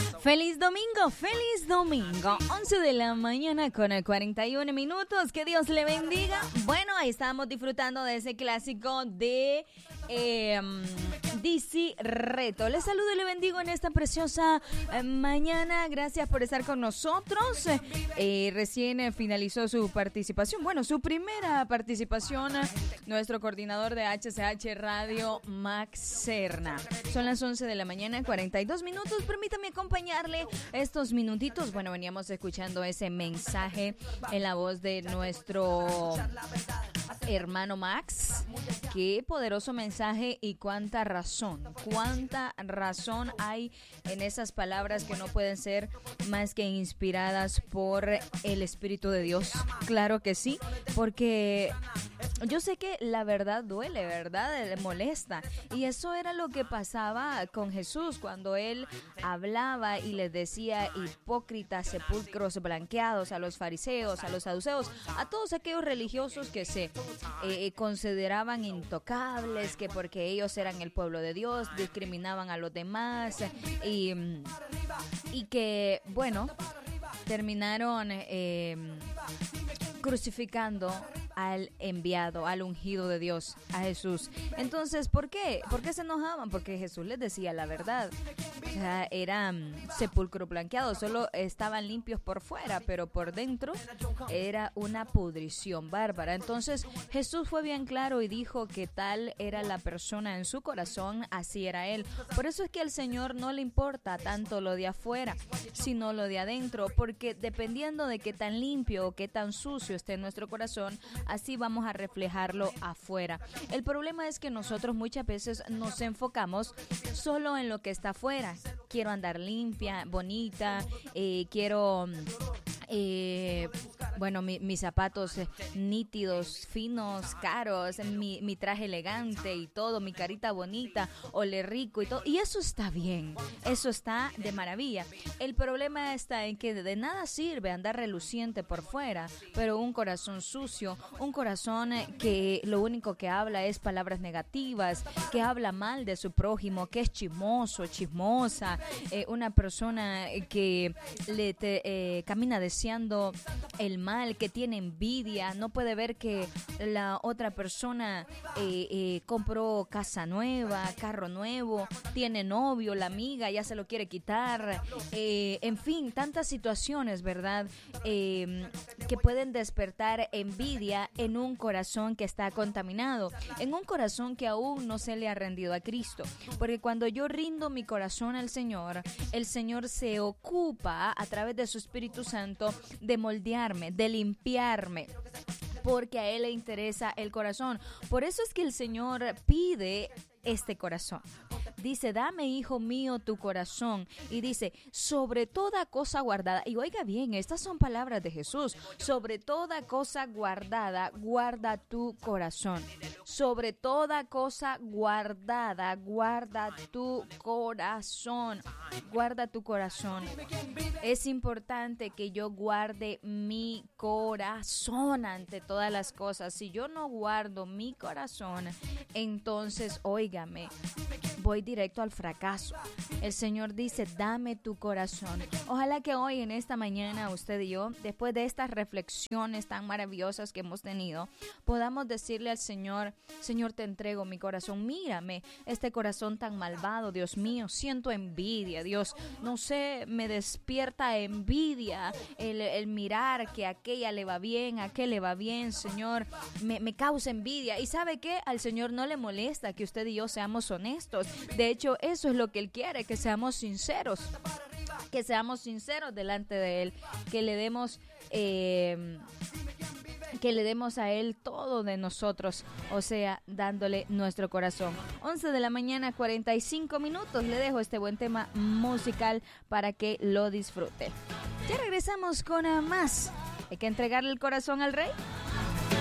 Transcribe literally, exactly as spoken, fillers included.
Feliz domingo, feliz domingo. once de la mañana con cuarenta y uno minutos. Que Dios le bendiga. Bueno, ahí estamos disfrutando de ese clásico de eh, D C Reto. Les saludo y le bendigo en esta preciosa eh, mañana. Gracias por estar con nosotros. Eh, recién eh, finalizó su participación. Bueno, su primera participación. Nuestro coordinador de H C H Radio, Max Serna. Son las once de la mañana, cuarenta y dos minutos. Permítame acompañarle estos minutitos. Bueno, veníamos escuchando ese mensaje en la voz de nuestro hermano Max. Qué poderoso mensaje y cuánta razón, cuánta razón hay en esas palabras que no pueden ser más que inspiradas por el Espíritu de Dios. Claro que sí, porque yo sé que la verdad duele, ¿verdad? Le molesta. Y eso era lo que pasaba con Jesús cuando él hablaba y les decía hipócritas, sepulcros blanqueados a los fariseos, a los saduceos, a todos aquellos religiosos que se eh, consideraban intocables, que porque ellos eran el pueblo de Dios, discriminaban a los demás y, y que, bueno, terminaron eh, crucificando al enviado, al ungido de Dios, a Jesús. Entonces, ¿por qué? ¿Por qué se enojaban? Porque Jesús les decía la verdad. O sea, eran sepulcro blanqueado, solo estaban limpios por fuera, pero por dentro era una pudrición bárbara. Entonces, Jesús fue bien claro y dijo que tal era la persona en su corazón, así era él. Por eso es que al Señor no le importa tanto lo de afuera, sino lo de adentro, porque dependiendo de qué tan limpio o qué tan sucio esté nuestro corazón, así vamos a reflejarlo afuera. El problema es que nosotros muchas veces nos enfocamos solo en lo que está afuera. Quiero andar limpia, bonita, eh, quiero... Eh, bueno, mi, mis zapatos eh, nítidos, finos, caros, mi, mi traje elegante y todo, mi carita bonita, ole rico y todo. Y eso está bien, eso está de maravilla. El problema está en que de nada sirve andar reluciente por fuera, pero un corazón sucio, un corazón que lo único que habla es palabras negativas, que habla mal de su prójimo, que es chismoso, chismosa, eh, una persona que le te, eh, camina deseando el mal, que tiene envidia, no puede ver que la otra persona eh, eh, compró casa nueva, carro nuevo, tiene novio, la amiga ya se lo quiere quitar, eh, en fin, tantas situaciones, ¿verdad? Eh, que pueden despertar envidia en un corazón que está contaminado, en un corazón que aún no se le ha rendido a Cristo, porque cuando yo rindo mi corazón al Señor, el Señor se ocupa a través de su Espíritu Santo de moldearme, de limpiarme, porque a Él le interesa el corazón. Por eso es que el Señor pide este corazón. Dice, dame, hijo mío, tu corazón. Y dice, sobre toda cosa guardada. Y oiga bien, estas son palabras de Jesús. Sobre toda cosa guardada, guarda tu corazón. Sobre toda cosa guardada, guarda tu corazón. Guarda tu corazón. Es importante que yo guarde mi corazón ante todas las cosas. Si yo no guardo mi corazón, entonces, óigame, voy directo al fracaso. El Señor dice, dame tu corazón. Ojalá que hoy, en esta mañana, usted y yo, después de estas reflexiones tan maravillosas que hemos tenido, podamos decirle al Señor, Señor, te entrego mi corazón. Mírame, este corazón tan malvado, Dios mío, siento envidia, Dios, no sé, me despierta envidia el, el mirar que a aquella le va bien, a aquel le va bien, Señor, me, me causa envidia. ¿Y sabe qué? Al Señor no le molesta que usted y yo seamos honestos. De hecho, eso es lo que Él quiere, que seamos sinceros, que seamos sinceros delante de Él, que le demos, eh, que le demos a Él todo de nosotros, o sea, dándole nuestro corazón. once de la mañana, cuarenta y cinco minutos. Le dejo este buen tema musical para que lo disfrute. Ya regresamos con más. Hay que entregarle el corazón al Rey.